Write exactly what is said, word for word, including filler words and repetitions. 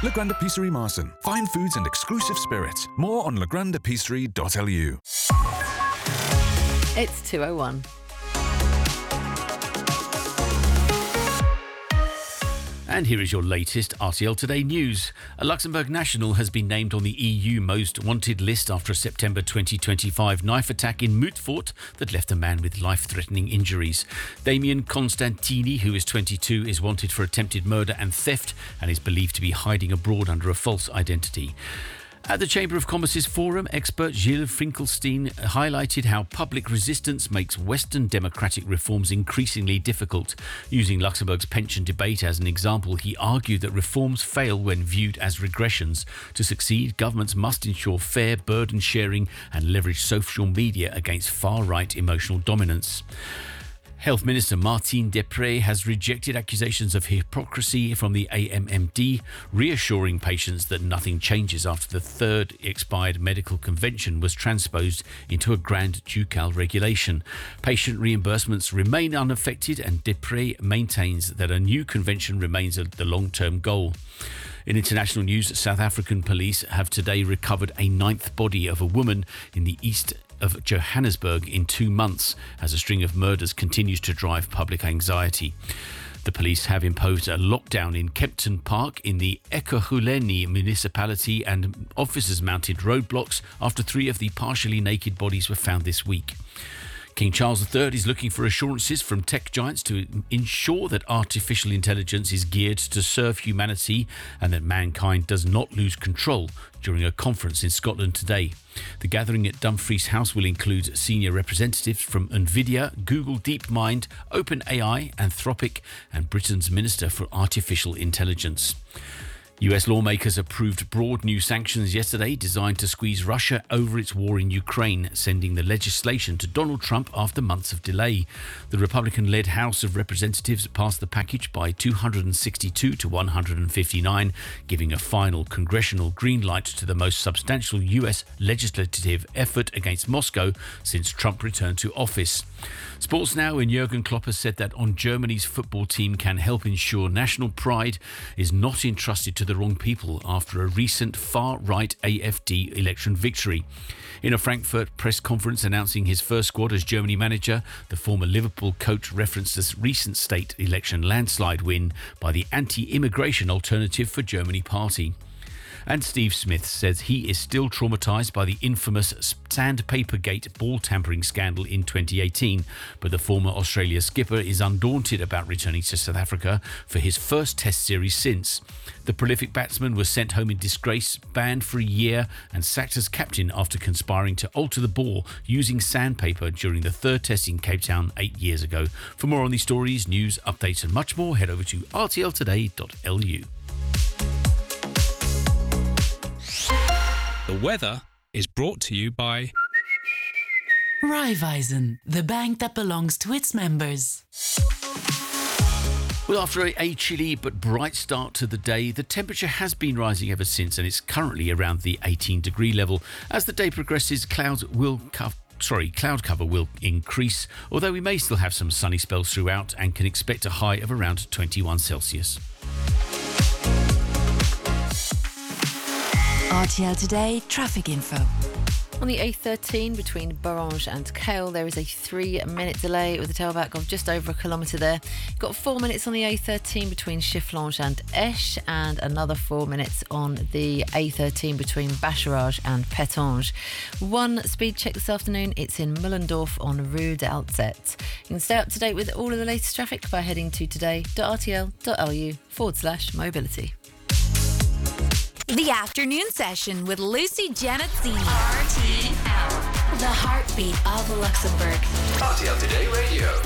Le Grande Épicerie Marson. Fine foods and exclusive spirits. More on le grande épicerie dot l u. It's two oh one. And here is your latest R T L Today news. A Luxembourg national has been named on the E U most wanted list after a September twenty twenty-five knife attack in Moutfort that left a man with life-threatening injuries. Damien Constantini, who is twenty-two, is wanted for attempted murder and theft and is believed to be hiding abroad under a false identity. At the Chamber of Commerce's forum, expert Gilles Finkelstein highlighted how public resistance makes Western democratic reforms increasingly difficult. Using Luxembourg's pension debate as an example, he argued that reforms fail when viewed as regressions. To succeed, governments must ensure fair burden sharing and leverage social media against far-right emotional dominance. Health Minister Martine Deprez has rejected accusations of hypocrisy from the A M M D, reassuring patients that nothing changes after the third expired medical convention was transposed into a Grand Ducal regulation. Patient reimbursements remain unaffected, and Deprez maintains that a new convention remains the long-term goal. In international news, South African police have today recovered a ninth body of a woman in the east of Johannesburg in two months as a string of murders continues to drive public anxiety. The police have imposed a lockdown in Kempton Park in the Ekurhuleni municipality, and officers mounted roadblocks after three of the partially naked bodies were found this week. King Charles the Third is looking for assurances from tech giants to ensure that artificial intelligence is geared to serve humanity and that mankind does not lose control during a conference in Scotland today. The gathering at Dumfries House will include senior representatives from NVIDIA, Google DeepMind, OpenAI, Anthropic, and Britain's Minister for Artificial Intelligence. U S lawmakers approved broad new sanctions yesterday designed to squeeze Russia over its war in Ukraine, sending the legislation to Donald Trump after months of delay. The Republican-led House of Representatives passed the package by two hundred sixty-two to one hundred fifty-nine, giving a final congressional green light to the most substantial U S legislative effort against Moscow since Trump returned to office. Sports now, and Jurgen Klopp has said that on Germany's football team can help ensure national pride is not entrusted to the wrong people after a recent far-right A F D election victory. In a Frankfurt press conference announcing his first squad as Germany manager, the former Liverpool coach referenced this recent state election landslide win by the anti-immigration Alternative for Germany party. And Steve Smith says he is still traumatised by the infamous Sandpapergate ball tampering scandal in twenty eighteen, but the former Australia skipper is undaunted about returning to South Africa for his first Test series since. The prolific batsman was sent home in disgrace, banned for a year and sacked as captain after conspiring to alter the ball using sandpaper during the third Test in Cape Town eight years ago. For more on these stories, news, updates and much more, head over to r t l today dot l u. The weather is brought to you by Raiffeisen, the bank that belongs to its members. Well, after a chilly but bright start to the day, the temperature has been rising ever since, and it's currently around the eighteen degree level. As the day progresses, clouds will cover Sorry, cloud cover will increase, although we may still have some sunny spells throughout and can expect a high of around twenty-one Celsius. R T L Today traffic info. On the A thirteen between Barange and Kale, there is a three-minute delay with a tailback of just over a kilometre there. Got four minutes on the A thirteen between Chifflange and Esch, and another four minutes on the A thirteen between Bacharach and Petange. One speed check this afternoon, it's in Mullendorf on Rue de Alzette. You can stay up to date with all of the latest traffic by heading to today.rtl.lu forward slash mobility. The afternoon session with Lucy Janazzini. R T L, the heartbeat of Luxembourg. R T L Today Radio.